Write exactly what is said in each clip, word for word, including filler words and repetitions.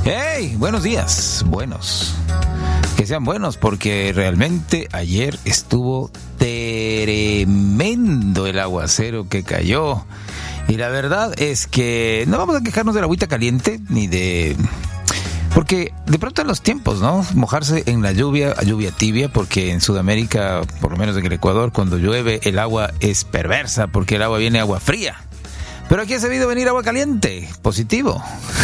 ¡Hey! Buenos días. Buenos. Que sean buenos, porque realmente ayer estuvo tremendo el aguacero que cayó. Y la verdad es que no vamos a quejarnos de la agüita caliente, ni de... Porque de pronto en los tiempos, ¿no? Mojarse en la lluvia, lluvia tibia, porque en Sudamérica, por lo menos en el Ecuador, cuando llueve el agua es perversa, porque el agua viene agua fría. Pero aquí ha sabido venir agua caliente, positivo.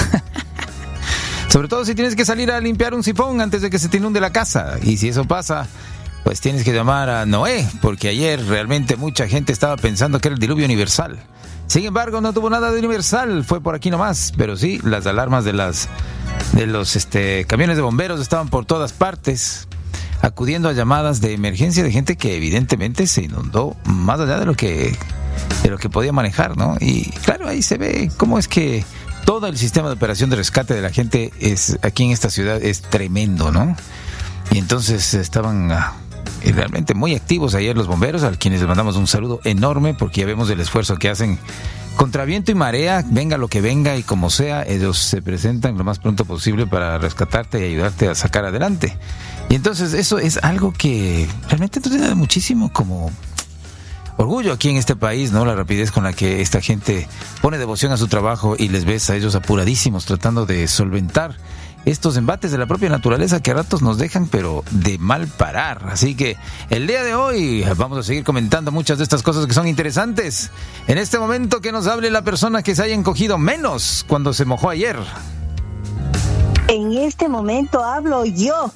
Sobre todo si tienes que salir a limpiar un sifón antes de que se te inunde la casa. Y si eso pasa, pues tienes que llamar a Noé, porque ayer realmente mucha gente estaba pensando que era el diluvio universal. Sin embargo, no tuvo nada de universal, fue por aquí nomás. Pero sí, las alarmas de las de los este camiones de bomberos estaban por todas partes, acudiendo a llamadas de emergencia de gente que evidentemente se inundó más allá de lo que de lo que podía manejar, ¿no? Y claro, ahí se ve cómo es que todo el sistema de operación de rescate de la gente es aquí en esta ciudad es tremendo, ¿no? Y entonces estaban uh, realmente muy activos ayer los bomberos, a quienes les mandamos un saludo enorme, porque ya vemos el esfuerzo que hacen contra viento y marea, venga lo que venga y como sea, ellos se presentan lo más pronto posible para rescatarte y ayudarte a sacar adelante. Y entonces eso es algo que realmente nos da muchísimo como orgullo aquí en este país, ¿no? La rapidez con la que esta gente pone devoción a su trabajo y les ves a ellos apuradísimos tratando de solventar estos embates de la propia naturaleza que a ratos nos dejan pero de mal parar. Así que el día de hoy vamos a seguir comentando muchas de estas cosas que son interesantes. En este momento que nos hable la persona que se haya encogido menos cuando se mojó ayer. En este momento hablo yo.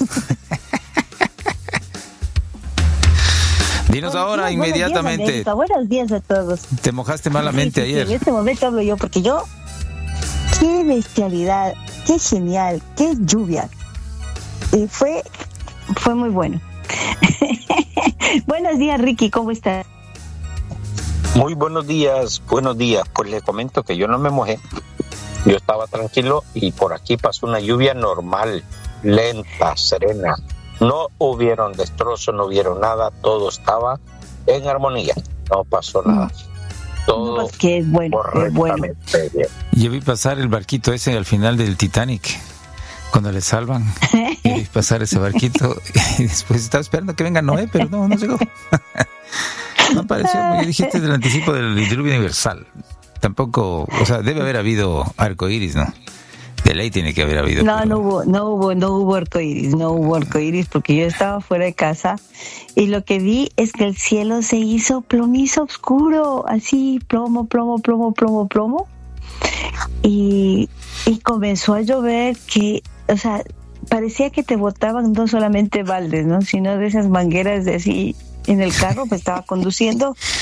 Dinos ahora, días, inmediatamente. Buenos días, buenos días a todos. Te mojaste malamente sí, sí, ayer. Sí, en este momento hablo yo porque yo... ¡Qué bestialidad! ¡Qué genial! ¡Qué lluvia! Y fue, fue muy bueno. Buenos días, Ricky, ¿cómo estás? Muy buenos días, buenos días. Pues le comento que yo no me mojé. Yo estaba tranquilo y por aquí pasó una lluvia normal, lenta, serena. No hubieron destrozos, no hubieron nada, todo estaba en armonía, no pasó nada. Todo no, pues que es bueno, correctamente es bueno. bien. Yo vi pasar el barquito ese al final del Titanic, cuando le salvan, y vi pasar ese barquito, y después estaba esperando que venga Noé, pero no, no llegó. No apareció, yo dije, este es el anticipo del diluvio universal. Tampoco, o sea, debe haber habido arcoíris, ¿no? De ley tiene que haber habido. No, pero... no hubo, no hubo, no hubo arcoíris, no hubo arcoíris porque yo estaba fuera de casa y lo que vi es que el cielo se hizo plomizo oscuro, así plomo, plomo, plomo, plomo, plomo y, y comenzó a llover que, o sea, parecía que te botaban no solamente baldes, ¿no? Sino de esas mangueras de así en el carro, pues estaba conduciendo